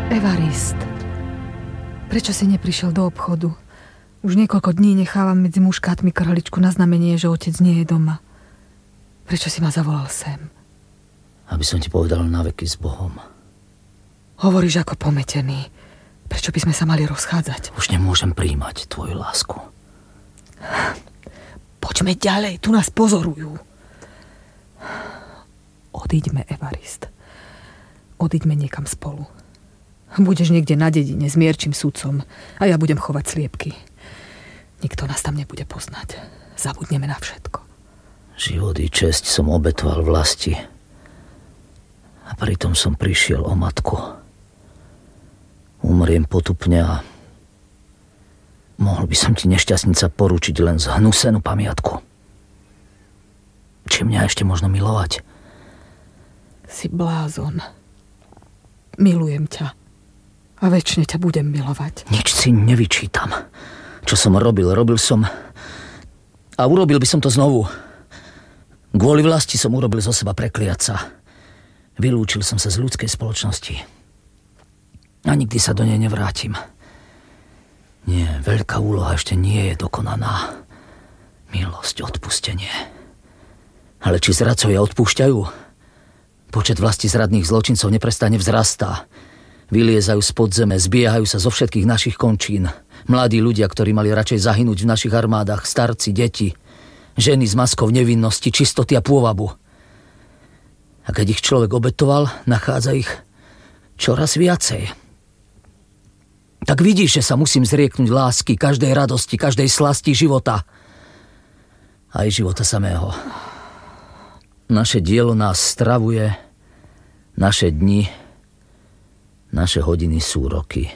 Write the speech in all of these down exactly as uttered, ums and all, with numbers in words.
Evarist, prečo si neprišiel do obchodu? Už niekoľko dní nechávam medzi muškátmi krhličku na znamenie, že otec nie je doma. Prečo si ma zavolal sem? Aby som ti povedal na veky s Bohom. Hovoríš ako pometený. Prečo by sme sa mali rozchádzať? Už nemôžem prijímať tvoju lásku. Poďme ďalej, tu nás pozorujú. Odíďme, Evarist. Odíďme niekam spolu. Budeš niekde na dedine s mierčím sudcom a ja budem chovať sliepky. Nikto nás tam nebude poznať. Zabudneme na všetko. Život i česť som obetoval vlasti. A pritom som prišiel o matku. Umriem potupne a mohol by som ti, nešťastnica, poručiť len zhnusenú pamiatku. Či mňa ešte možno milovať? Si blázon. Milujem ťa. A večne ťa budem milovať. Nič si nevyčítam. Čo som robil, robil som... A urobil by som to znovu. Kvôli vlasti som urobil zo seba prekliaca. Vylúčil som sa z ľudskej spoločnosti. A nikdy sa do nej nevrátim. Nie, veľká úloha ešte nie je dokonaná. Milosť, odpustenie. Ale či zradcovia odpúšťajú? Počet vlasti zradných zločincov neprestane vzrastá. Vyliezajú z podzeme, zbiehajú sa zo všetkých našich končín. Mladí ľudia, ktorí mali radšej zahynúť v našich armádach, starci, deti, ženy s maskou nevinnosti, čistoty a pôvabu. A keď ich človek obetoval, nachádza ich čoraz viacej. Tak vidíš, že sa musím zrieknúť lásky, každej radosti, každej slasti života. Aj života samého. Naše dielo nás stravuje, naše dni, naše hodiny sú roky.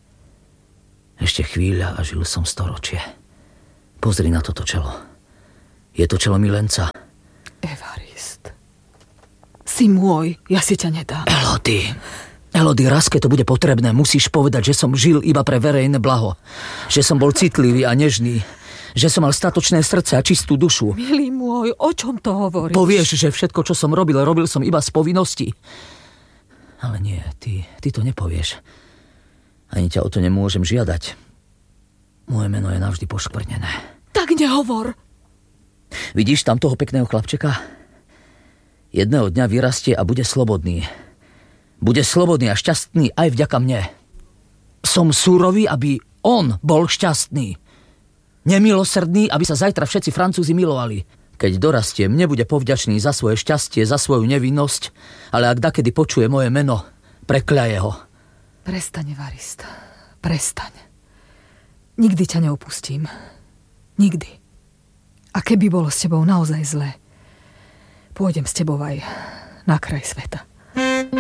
Ešte chvíľa a žil som storočie. Pozri na toto čelo. Je to čelo milenca. Evarist, si môj, ja si ťa nedám. Elody, Elody, raz keď to bude potrebné, musíš povedať, že som žil iba pre verejné blaho. Že som bol citlivý a nežný. Že som mal statočné srdce a čistú dušu. Milý môj, o čom to hovoríš? Povieš, že všetko, čo som robil, robil som iba z povinnosti. Ale nie, ty, ty to nepovieš. Ani ťa o to nemôžem žiadať. Moje meno je navždy poškvrnené. Tak nehovor. Vidíš tam toho pekného chlapčeka? Jedného dňa vyrastie a bude slobodný. Bude slobodný a šťastný aj vďaka mne. Som súrový, aby on bol šťastný. Nemilosrdný, aby sa zajtra všetci Francúzi milovali. Keď dorastiem, nebude povďačný za svoje šťastie, za svoju nevinnosť, ale ak dakedy počuje moje meno, prekľaje ho. Prestaň, Evarist. Prestaň. Nikdy ťa neopustím. Nikdy. A keby bolo s tebou naozaj zlé, pôjdem s tebou aj na kraj sveta.